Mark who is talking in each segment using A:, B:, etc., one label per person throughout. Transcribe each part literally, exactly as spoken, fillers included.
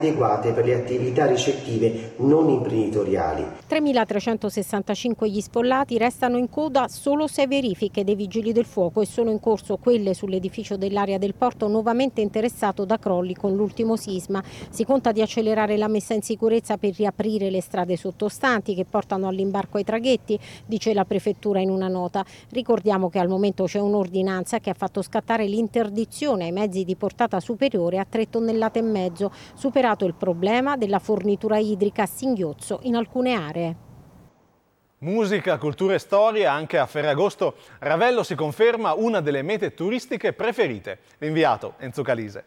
A: adeguate per le attività ricettive non imprenditoriali.
B: tremilatrecentosessantacinque gli spollati, restano in coda solo sei verifiche dei vigili del fuoco e sono in corso quelle sull'edificio dell'area del porto nuovamente interessato da crolli con l'ultimo sisma. Si conta di accelerare la messa in sicurezza per riaprire le strade sottostanti che portano all'imbarco ai traghetti, dice la prefettura in una nota. Ricordiamo che al momento c'è un'ordinanza che ha fatto scattare l'interdizione ai mezzi di portata superiore a tre tonnellate e mezzo, superato il problema della fornitura idrica a singhiozzo in alcune aree.
C: Musica, cultura e storia anche a Ferragosto. Ravello si conferma una delle mete turistiche preferite. L'inviato Enzo Calise.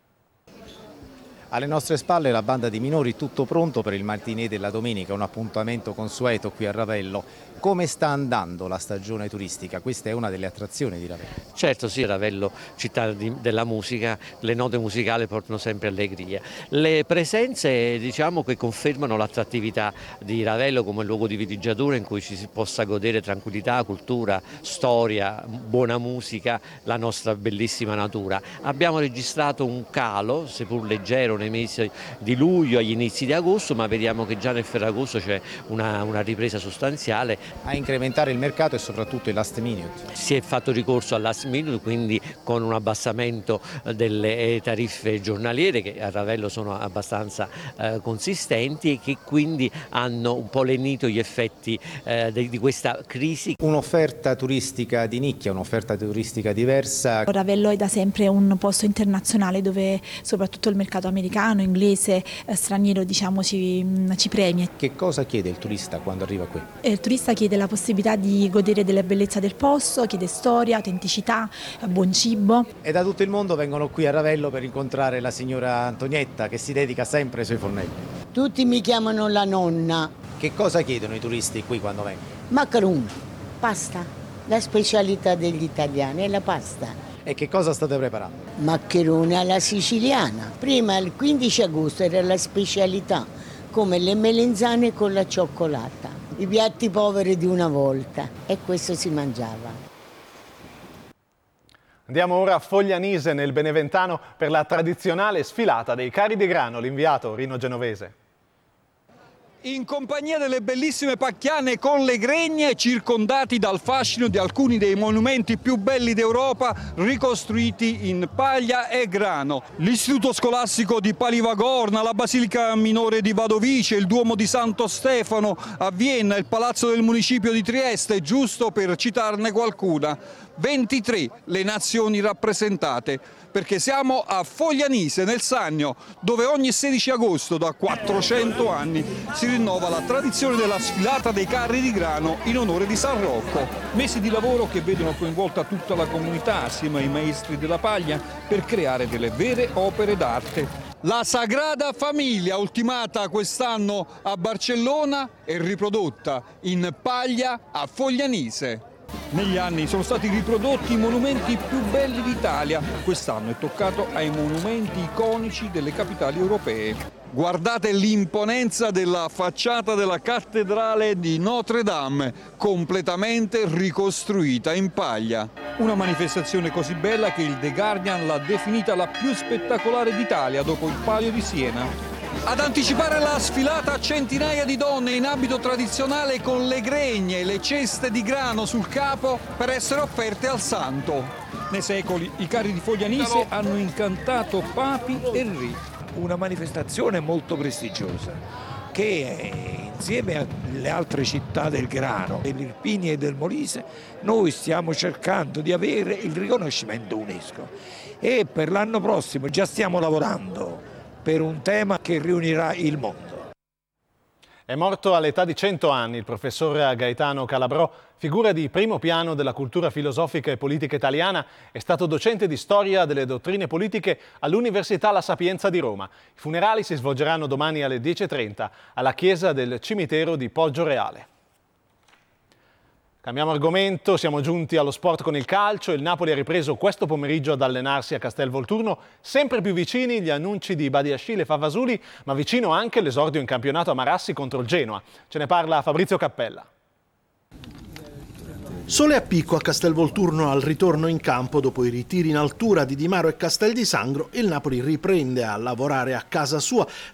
D: Alle nostre spalle la banda di minori, tutto pronto per il matinè della domenica, un appuntamento consueto qui a Ravello. Come sta andando la stagione turistica? Questa è una delle attrazioni di Ravello.
E: Certo sì, Ravello, città di, della musica, le note musicali portano sempre allegria. Le presenze, diciamo, che confermano l'attrattività di Ravello come luogo di villeggiatura in cui ci si possa godere tranquillità, cultura, storia, buona musica, la nostra bellissima natura. Abbiamo registrato un calo, seppur leggero, nei mesi di luglio agli inizi di agosto, ma vediamo che già nel Ferragosto c'è una, una ripresa sostanziale.
D: A incrementare il mercato e soprattutto il last minute.
E: Si è fatto ricorso al last minute, quindi con un abbassamento delle tariffe giornaliere che a Ravello sono abbastanza eh, consistenti e che quindi hanno un po' lenito gli effetti eh, di, di questa crisi.
D: Un'offerta turistica di nicchia, un'offerta turistica diversa.
F: Ravello è da sempre un posto internazionale dove soprattutto il mercato americano, inglese, eh, straniero diciamo ci, ci premia.
D: Che cosa chiede il turista quando arriva qui?
F: Il turista chiede la possibilità di godere della bellezza del posto, chiede storia, autenticità, buon cibo.
D: E da tutto il mondo vengono qui a Ravello per incontrare la signora Antonietta che si dedica sempre ai suoi fornelli.
G: Tutti mi chiamano la nonna.
D: Che cosa chiedono i turisti qui quando vengono?
G: Macaron, pasta, la specialità degli italiani è la pasta.
D: E che cosa state preparando?
G: Maccherone alla siciliana. Prima il quindici agosto era la specialità, come le melenzane con la cioccolata. I piatti poveri di una volta, e questo si mangiava.
C: Andiamo ora a Foglianise, nel Beneventano, per la tradizionale sfilata dei carri di grano. L'inviato Rino Genovese.
H: In compagnia delle bellissime pacchiane con le gregne, circondati dal fascino di alcuni dei monumenti più belli d'Europa ricostruiti in paglia e grano. L'istituto scolastico di Palivagorna, la basilica minore di Vadovice, il Duomo di Santo Stefano a Vienna, il palazzo del municipio di Trieste, giusto per citarne qualcuna. ventitré le nazioni rappresentate, perché siamo a Foglianise, nel Sannio, dove ogni sedici agosto da quattrocento anni si rinnova la tradizione della sfilata dei carri di grano in onore di San Rocco. Mesi di lavoro che vedono coinvolta tutta la comunità assieme ai maestri della paglia per creare delle vere opere d'arte. La Sagrada Famiglia, ultimata quest'anno a Barcellona e riprodotta in paglia a Foglianise. Negli anni sono stati riprodotti i monumenti più belli d'Italia. Quest'anno è toccato ai monumenti iconici delle capitali europee. Guardate l'imponenza della facciata della cattedrale di Notre Dame, completamente ricostruita in paglia. Una manifestazione così bella che il The Guardian l'ha definita la più spettacolare d'Italia dopo il Palio di Siena. Ad anticipare la sfilata centinaia di donne in abito tradizionale con le gregne e le ceste di grano sul capo per essere offerte al santo. Nei secoli i carri di Foglianise hanno incantato papi e re.
I: Una manifestazione molto prestigiosa che insieme alle altre città del grano, dell'Irpinia e del Molise, noi stiamo cercando di avere il riconoscimento UNESCO e per l'anno prossimo già stiamo lavorando per un tema che riunirà il mondo.
C: È morto all'età di cento anni il professor Gaetano Calabrò, figura di primo piano della cultura filosofica e politica italiana. È stato docente di storia delle dottrine politiche all'Università La Sapienza di Roma. I funerali si svolgeranno domani alle dieci e trenta alla chiesa del cimitero di Poggioreale. Cambiamo argomento, siamo giunti allo sport con il calcio. Il Napoli ha ripreso questo pomeriggio ad allenarsi a Castelvolturno. Sempre più vicini gli annunci di Badiashile e Favasuli, ma vicino anche l'esordio in campionato a Marassi contro il Genoa. Ce ne parla Fabrizio Cappella.
J: Sole a picco a Castelvolturno al ritorno in campo dopo i ritiri in altura di Di Maro e Castel di Sangro. Il Napoli riprende a lavorare a casa sua